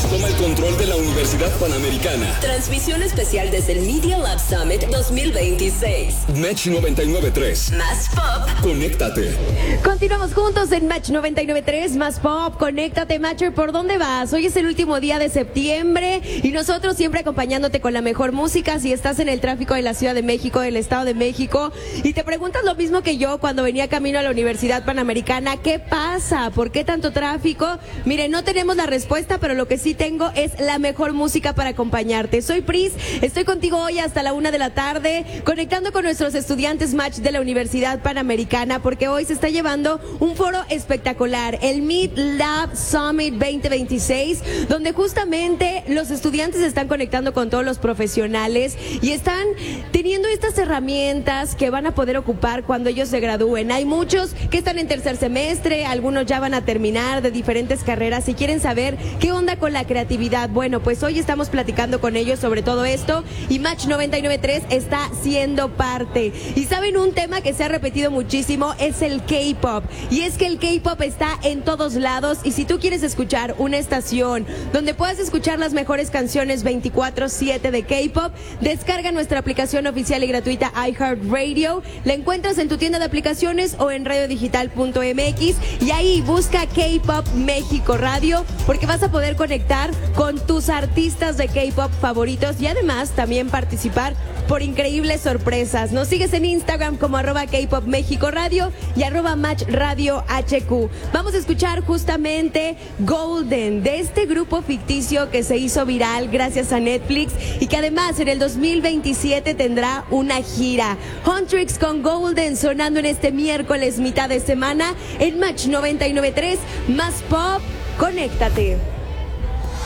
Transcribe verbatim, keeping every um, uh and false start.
toma el control de la Universidad Panamericana. Transmisión especial desde el Media Lab Summit dos mil veintiséis. Match noventa y nueve punto tres. Más pop. Conéctate. Continuamos juntos en Match noventa y nueve punto tres, Más pop. Conéctate, Matcher, ¿por dónde vas? Hoy es el último día de septiembre y nosotros siempre acompañándote con la mejor música. Si estás en el tráfico de la Ciudad de México, del Estado de México, y te preguntas lo mismo que yo cuando venía camino a la Universidad Panamericana, ¿qué pasa? ¿Por qué tanto tráfico? Mire, no tenemos la respuesta, pero lo que sí tengo es la mejor música para acompañarte. Soy Pris, estoy contigo hoy hasta la una de la tarde, conectando con nuestros estudiantes Match de la Universidad Panamericana, porque hoy se está llevando un foro espectacular, el Mid Lab Summit veinte veintiséis, donde justamente los estudiantes se están conectando con todos los profesionales y están teniendo estas herramientas que van a poder ocupar cuando ellos se gradúen. Hay muchos que están en tercer semestre, algunos ya van a terminar de diferentes carreras y quieren saber qué onda con la creatividad. Bueno, pues hoy estamos platicando con ellos sobre todo esto y Match noventa y nueve punto tres está siendo parte. Y saben, un tema que se ha repetido muchísimo es el K-pop. Y es que el K-pop está en todos lados y si tú quieres escuchar una estación donde puedas escuchar las mejores canciones veinticuatro siete de K-pop, descarga nuestra aplicación oficial y gratuita iHeartRadio. La encuentras en tu tienda de aplicaciones o en radio digital punto m x y ahí busca K-pop México Radio, porque vas a poder conectar con tus artistas de K-pop favoritos y además también participar por increíbles sorpresas. Nos sigues en Instagram como arroba K-pop México Radio y arroba Match Radio H Q. Vamos a escuchar justamente Golden, de este grupo ficticio que se hizo viral gracias a Netflix y que además en el dos mil veintisiete tendrá una gira. Huntrix con Golden sonando en este miércoles mitad de semana en Match noventa y nueve punto tres, Más pop. Conéctate.